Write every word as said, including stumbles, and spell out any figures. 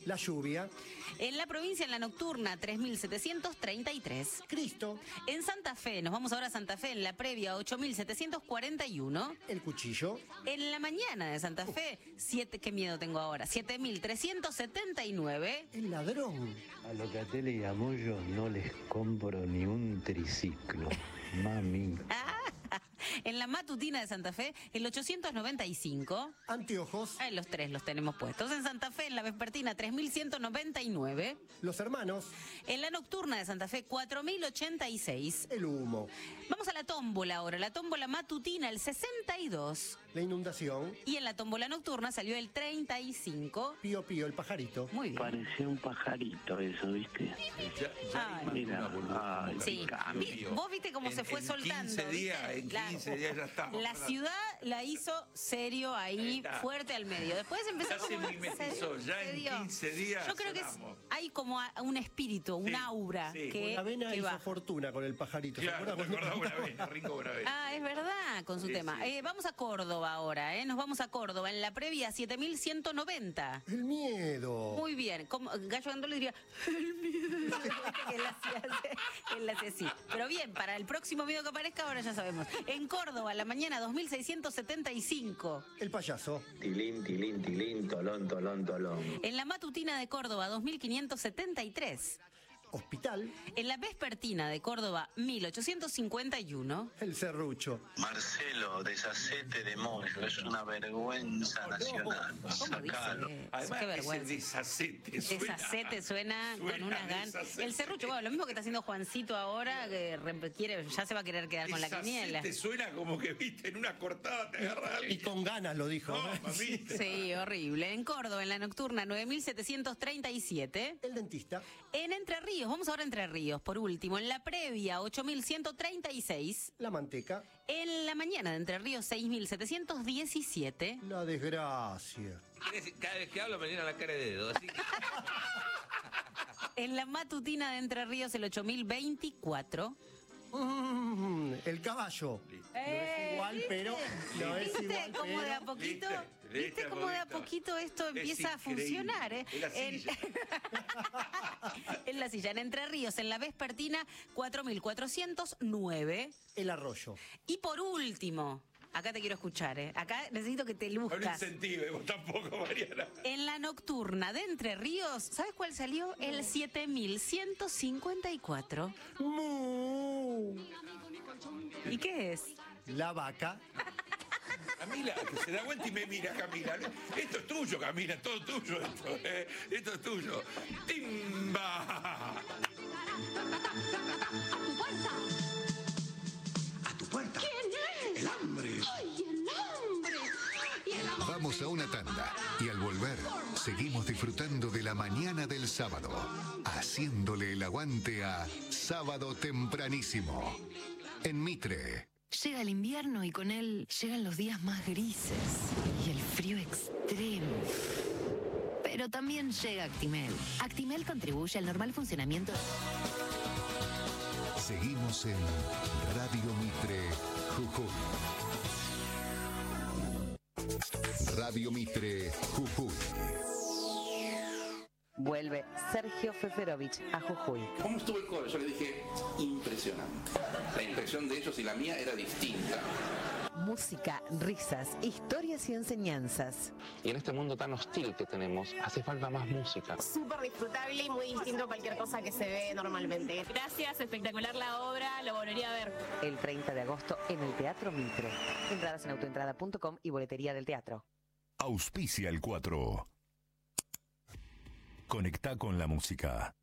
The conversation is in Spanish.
La lluvia. En la provincia, en la nocturna, tres mil setecientos treinta y tres. Cristo. En Santa Fe, nos vamos ahora a Santa Fe, en la previa, ocho mil setecientos cuarenta y uno. El cuchillo. En la mañana de Santa Fe, siete, qué miedo tengo ahora, siete mil trescientos setenta y nueve. El ladrón. A Locatelli y a Moyo no les compro ni un triciclo. Mami. En la matutina de Santa Fe, el ochocientos noventa y cinco. Anteojos. Ay, los tres los tenemos puestos. En Santa Fe, en la vespertina, tres mil ciento noventa y nueve. Los hermanos. En la nocturna de Santa Fe, cuatro mil ochenta y seis. El humo. Vamos a la tómbola ahora. La tómbola matutina, el sesenta y dos. La inundación. Y en la tómbola nocturna salió el treinta y cinco. Pío Pío, el pajarito. Muy bien. Parecía un pajarito eso, ¿viste? Ya, ya Ay. Mira, ay, Sí. Vi- Vos viste cómo En- se fue en soltando. quince días, ¿viste? en La- quince días ya estamos. La ciudad la hizo serio ahí, Ahí está. fuerte al medio. Después empezó Ya se como... mimetizó, ya se en dio. quince días Yo creo que es- sonamos. hay como a- un espíritu, un Sí, aura sí. que, La vena que hizo baja. fortuna con el pajarito. ¿Se Claro, acuerdan te cuando- acordás una vez, Ringo una vez. Ah, es verdad, con su Sí, tema. sí. Eh, vamos a Córdoba ahora, ¿eh? Nos vamos a Córdoba. En la previa, siete mil ciento noventa. El miedo. Muy bien. Como, Gallo Andolo diría, el miedo. él hacía, él hacía así. Pero bien, para el próximo video que aparezca, ahora ya sabemos. En Córdoba, la mañana, dos mil seiscientos setenta y cinco. El payaso. Tilín, tilín, tilín, tolón, tolón, tolón. En la matutina de Córdoba, dos mil quinientos setenta y tres. Hospital. En la vespertina de Córdoba, mil ochocientos cincuenta y uno. El serrucho. Marcelo, deshacete de Moyo, es una vergüenza nacional. ¿Cómo Sacalo. dice? Además, Qué ese vergüenza. desacete suena. Desacete suena, Suena con unas ganas. desacete. El serrucho, bueno, lo mismo que está haciendo Juancito ahora, que re- quiere, ya se va a querer quedar con la quiniela. Desacete suena como que, viste, en una cortada te agarra Y alguien. con ganas lo dijo. No, mamita. Sí, horrible. En Córdoba, en la nocturna, nueve mil setecientos treinta y siete. El dentista. En Entre Ríos, vamos ahora a Entre Ríos, por último. En la previa, ocho mil ciento treinta y seis. La manteca. En la mañana de Entre Ríos, seis mil setecientos diecisiete. La desgracia. Cada vez que hablo me llena la cara de dedo, así que... En la matutina de Entre Ríos, el ocho mil veinticuatro. Mm, el caballo. No es igual, pero. No es ¿Viste igual, cómo pero. de a poquito, ¿Viste? ¿viste ¿Viste, cómo de a Rodito? poquito esto Es empieza a increíble. funcionar? ¿eh? Es la En, silla. en la silla, en Entre Ríos, en la vespertina, cuatro mil cuatrocientos nueve. El arroyo. Y por último, acá te quiero escuchar, ¿eh? Acá necesito que te No lo luzcas. incentive, vos tampoco, Mariana. En la nocturna de Entre Ríos, ¿sabes cuál salió? El siete mil ciento cincuenta y cuatro. Mu. ¿Y qué es? La vaca. Camila, que se da vuelta y me mira, Camila. Esto es tuyo, Camila, todo tuyo esto. eh. Esto es tuyo. ¡Timba! ¡A tu puerta! ¿Quién es? ¡El hambre! ¡Ay, el hambre! Y el hambre. Vamos a una tanda y al volver seguimos disfrutando de la mañana del sábado, haciéndole el aguante a Sábado Tempranísimo en Mitre. Llega el invierno y con él llegan los días más grises y el frío extremo. Pero también llega Actimel. Actimel contribuye al normal funcionamiento. Seguimos en Radio Mitre, Jujuy. Radio Mitre, Jujuy. Vuelve Sergio Feferovich a Jujuy. ¿Cómo estuvo el coro? Yo le dije, impresionante. La impresión de ellos y la mía era distinta. Música, risas, historias y enseñanzas. Y en este mundo tan hostil que tenemos, hace falta más música. Súper disfrutable y muy distinto a cualquier cosa que se ve normalmente. Gracias, espectacular la obra, lo volvería a ver. El treinta de agosto en el Teatro Mitre. Entradas en autoentrada punto com y boletería del teatro. Auspicia el cuatro. Conecta con la música.